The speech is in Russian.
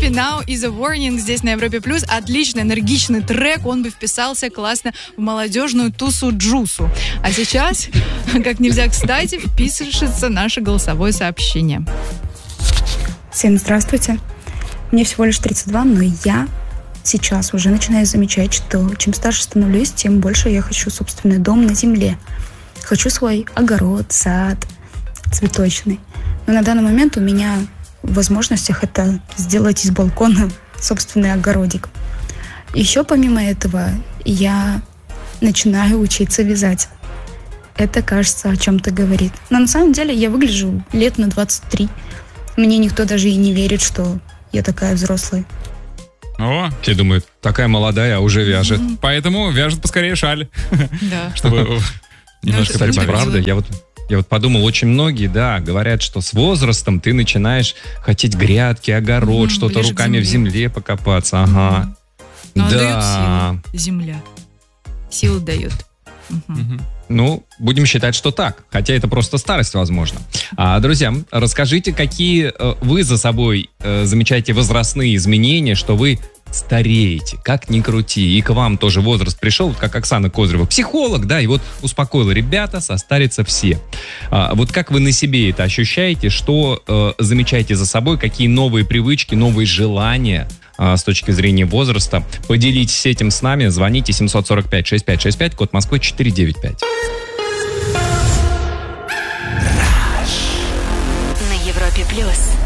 группе Now is a Warning здесь на Европе Плюс. Отличный, энергичный трек. Он бы вписался классно в молодежную тусу-джусу. А сейчас, как нельзя кстати, вписывается наше голосовое сообщение. Всем здравствуйте. Мне всего лишь 32, но я сейчас уже начинаю замечать, что чем старше становлюсь, тем больше я хочу собственный дом на земле. Хочу свой огород, сад, цветочный. Но на данный момент у меня в возможностях это сделать из балкона собственный огородик. Еще помимо этого я начинаю учиться вязать. Это, кажется, о чем-то говорит. Но на самом деле я выгляжу лет на 23. Мне никто даже и не верит, что я такая взрослая. О, все думают, такая молодая, а уже вяжет. Поэтому вяжет поскорее шаль. Да. Чтобы немножко прибавить. Правда, я вот подумал, очень многие, да, говорят, что с возрастом ты начинаешь хотеть грядки, огород, что-то руками в земле покопаться. Ага. Но Да. дает силу. Земля. Силу дает. Ну, будем считать, что так. Хотя это просто старость, возможно. Друзья, расскажите, какие вы за собой замечаете возрастные изменения, что вы стареете, как ни крути. И к вам тоже возраст пришел, вот как Оксана Козырева, психолог, да, и вот успокоила: ребята, состарятся все. Вот как вы на себе это ощущаете, что замечаете за собой, какие новые привычки, новые желания с точки зрения возраста? Поделитесь этим с нами, звоните 745-6565, код Москвы 495. На Европе Плюс.